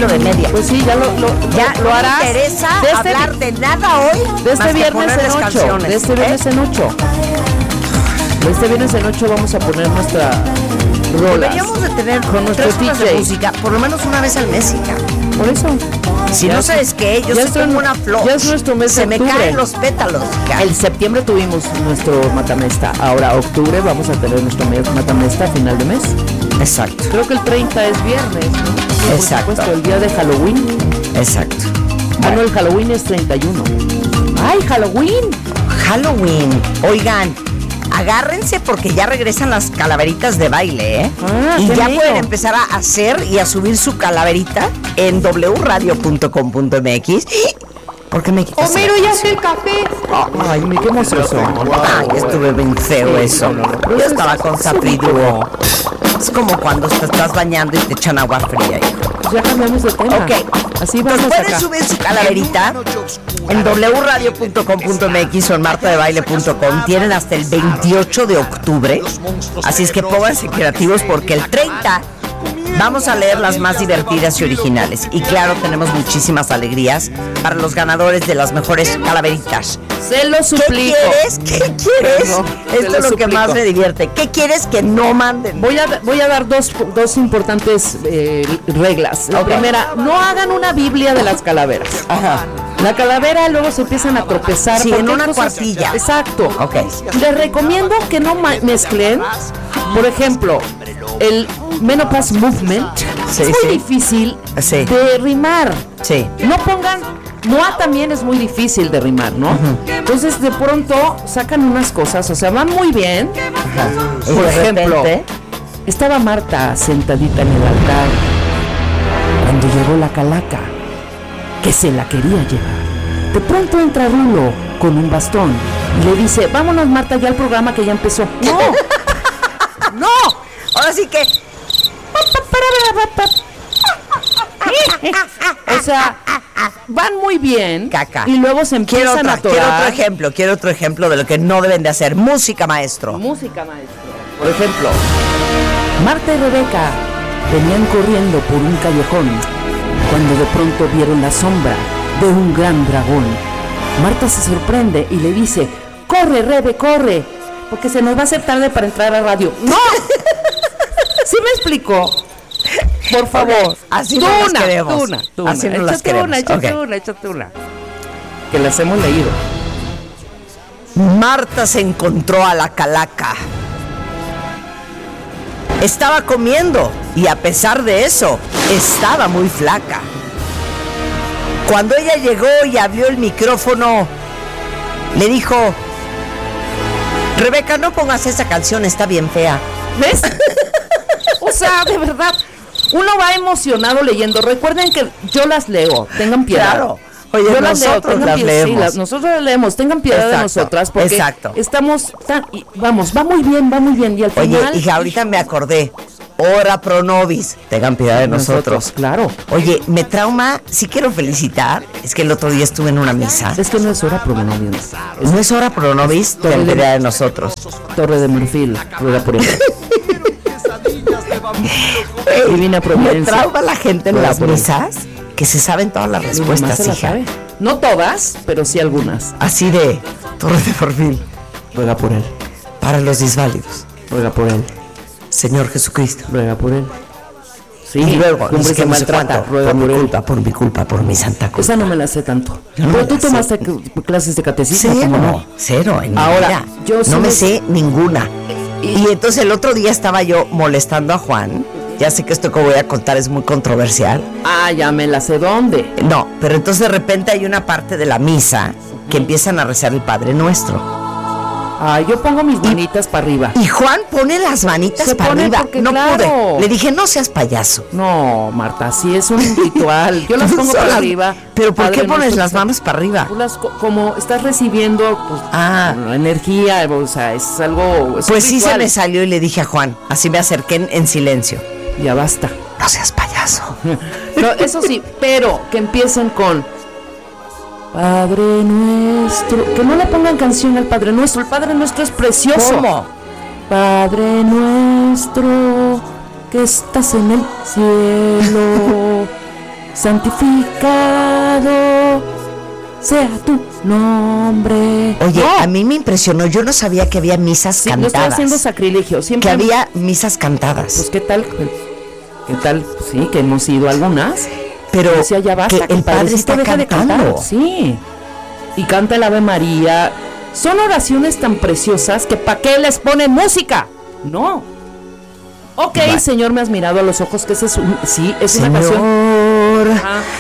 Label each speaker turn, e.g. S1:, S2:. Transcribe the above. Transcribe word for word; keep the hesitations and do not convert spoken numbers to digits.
S1: kilo de media.
S2: Pues sí, ya lo, lo,
S1: ya
S2: lo, lo harás.
S1: No me interesa de este hablar de nada hoy.
S2: De este viernes en ocho. Canciones. De este viernes ¿Eh? en ocho. De este viernes en ocho vamos a poner nuestra rolas.
S1: Deberíamos de tener
S2: con nuestro
S1: tres
S2: D J
S1: de música, por lo menos una vez al mes, hija.
S2: Por eso.
S1: Si ya no sabes qué, yo soy como una flor.
S2: Ya es nuestro mes
S1: Se
S2: de octubre.
S1: me caen los pétalos.
S2: El septiembre tuvimos nuestro matamesta. Ahora octubre vamos a tener nuestro matamesta a final de mes.
S1: Exacto.
S2: Creo que el treinta es viernes, ¿no?
S1: Exacto.
S2: Por supuesto, el día de Halloween.
S1: Exacto.
S2: Ah, no, el Halloween es treinta y uno. ¡Ay, Halloween!
S1: Halloween. Oigan, agárrense porque ya regresan las calaveritas de baile, ¿eh?
S2: Ah,
S1: y ya
S2: lindo.
S1: pueden empezar a hacer y a subir su calaverita en doble u radio punto com punto m x. ¿Por qué me quitas?
S3: Homero, ya hace el café.
S2: Ay, me qué emocionoso.
S1: Ay, estuve bien feo eso. Yo estaba con Safriduo. Es como cuando te estás bañando y te echan agua fría, hijo.
S2: Ya cambiamos de tema.
S1: Ok.
S2: Así vamos
S1: Entonces pueden
S2: acá.
S1: subir su calaverita en doble u radio punto com punto m x o en marta de baile punto com. Tienen hasta el veintiocho de octubre. Así es que pónganse creativos porque el treinta vamos a leer las más divertidas y originales. Y claro, tenemos muchísimas alegrías para los ganadores de las mejores calaveritas.
S2: Se lo suplico.
S1: ¿Qué quieres? ¿Qué quieres?
S2: No,
S1: Esto
S2: lo
S1: es lo
S2: suplico.
S1: que más me divierte. ¿Qué quieres que no manden?
S2: Voy a, voy a dar dos, dos importantes eh, reglas. La
S1: Okay.
S2: primera, no hagan una Biblia de las calaveras.
S1: Ajá.
S2: La calavera luego se empiezan a tropezar.
S1: Sí,
S2: porque
S1: en una
S2: hay cosas-
S1: cuartilla.
S2: Exacto.
S1: Ok.
S2: Les recomiendo que no ma- mezclen, por ejemplo, el Menopause Movement.
S1: Sí,
S2: es muy
S1: sí.
S2: difícil
S1: Sí.
S2: de rimar.
S1: Sí.
S2: No pongan, Moa también es muy difícil de rimar, ¿no?
S1: Uh-huh.
S2: Entonces de pronto sacan unas cosas, o sea, van muy bien.
S1: Ajá.
S2: Por
S1: De
S2: ejemplo,
S1: repente,
S2: estaba Marta sentadita en el altar cuando llegó la calaca, que se la quería llevar. De pronto entra Rulo con un bastón y le dice, vámonos Marta ya al programa que ya empezó. ¡No! ¡No!
S1: ahora sí que
S2: O sea, van muy bien
S1: Caca.
S2: y luego se
S1: quiero,
S2: empiezan
S1: otra,
S2: a atorar.
S1: quiero otro ejemplo, quiero otro ejemplo de lo que no deben de hacer. Música, maestro.
S2: Música, maestro. Por ejemplo, Marta y Rebeca venían corriendo por un callejón cuando de pronto vieron la sombra de un gran dragón. Marta se sorprende y le dice, corre, Rebe, corre, porque se nos va a hacer tarde para entrar a radio. ¡No! ¿Sí me explicó? Por favor.
S1: Ok, así
S2: tú
S1: no las
S2: una,
S1: queremos.
S2: tú una, tú una.
S1: Así no las
S2: Échate una,
S1: queremos.
S2: échate
S1: Ok.
S2: una, échate una. Que las hemos leído.
S1: Marta se encontró a la calaca. Estaba comiendo y a pesar de eso, estaba muy flaca. Cuando ella llegó y abrió el micrófono, le dijo, Rebeca, no pongas esa canción, está bien fea.
S2: ¿Ves? O sea, de verdad, uno va emocionado leyendo. Recuerden que yo las leo, tengan piedad.
S1: Claro. Oye,
S2: yo las leo,
S1: nosotros
S2: tengan
S1: las
S2: piedad. Sí,
S1: leemos.
S2: las- nosotros las leemos, tengan piedad
S1: Exacto,
S2: de nosotras porque
S1: exacto.
S2: estamos tan, y vamos, va muy bien, va muy bien y al
S1: Oye,
S2: final
S1: hija, ahorita me acordé. Ora pro nobis. Tengan piedad de nosotros.
S2: claro.
S1: Oye, me trauma, sí quiero felicitar, es que el otro día estuve en una misa.
S2: Es que no es hora promoviendo.
S1: No es hora pro nobis, tengan piedad de nosotros.
S2: Torre de Marfil, rueda por ella. Divina
S1: Me
S2: providencia.
S1: trauma la gente en
S2: Rueda
S1: las
S2: por ella.
S1: misas que se saben todas las
S2: Mi mamá
S1: respuestas,
S2: se la
S1: hija.
S2: sabe. No todas, pero sí algunas.
S1: Así de Torre de Marfil.
S2: Ruega por él,
S1: Para los disválidos.
S2: ruega por él,
S1: Señor Jesucristo.
S2: ruega por él. Sí,
S1: Y luego,
S2: hombre
S1: es
S2: que
S1: que no sé
S2: maltrata,
S1: cuánto,
S2: ruega
S1: por mi
S2: por él.
S1: culpa, por mi culpa, por mi santa culpa.
S2: Esa no me la sé tanto.
S1: Yo no
S2: Pero
S1: me
S2: tú
S1: la sé.
S2: tomaste c- clases de catecismo,
S1: Cero,
S2: ¿cómo no?
S1: cero, en mi
S2: Ahora,
S1: vida.
S2: yo sí
S1: no me
S2: me-
S1: sé ninguna. Y entonces el otro día estaba yo molestando a Juan. Ya sé que esto que voy a contar es muy controversial.
S2: Ah, ya me la sé dónde.
S1: No, pero entonces de repente hay una parte de la misa que empiezan a rezar el Padre Nuestro.
S2: Ah, yo pongo mis manitas para arriba.
S1: Y Juan pone las manitas
S2: Se
S1: para
S2: pone
S1: arriba.
S2: porque,
S1: No
S2: claro.
S1: pude. Le dije, no seas payaso.
S2: No, Marta, sí es un ritual. Yo las pongo
S1: Son
S2: para
S1: las-
S2: arriba.
S1: Pero ¿por
S2: Padre
S1: qué pones
S2: nuestro
S1: las
S2: que está-
S1: manos para arriba?
S2: Tú las co- como estás recibiendo pues,
S1: Ah.
S2: energía, o sea, es algo. Es un
S1: Pues sí se
S2: ritual.
S1: me salió y le dije a Juan. Así me acerqué en, en silencio.
S2: Ya basta.
S1: No seas payaso.
S2: No, eso sí, pero que empiecen con Padre Nuestro. Que no le pongan canción al Padre Nuestro. El Padre Nuestro es precioso.
S1: ¿Cómo?
S2: Padre Nuestro que estás en el cielo. santificado sea tu nombre.
S1: Oye,
S2: no.
S1: a mí me impresionó, yo no sabía que había misas
S2: sí,
S1: cantadas.
S2: No estoy haciendo sacrilegio, siempre.
S1: Que había misas cantadas.
S2: Pues qué tal, qué tal, sí, que hemos ido algunas.
S1: Pero
S2: decía, ya basta,
S1: que el padre está
S2: deja
S1: cantando.
S2: De cantar. Sí, y canta el Ave María. Son oraciones tan preciosas que ¿para qué les ponen música? No. Ok, vale. Señor, me has mirado a los ojos, que ese es un, sí, es
S1: Señor,
S2: una canción. Ah,